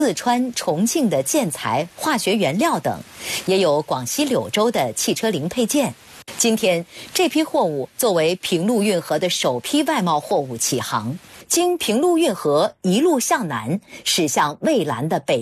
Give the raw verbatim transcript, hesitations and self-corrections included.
四川、重庆的建材、化学原料等，也有广西柳州的汽车零配件。今天，这批货物作为平陆运河的首批外贸货物起航，经平陆运河一路向南，驶向蔚蓝的北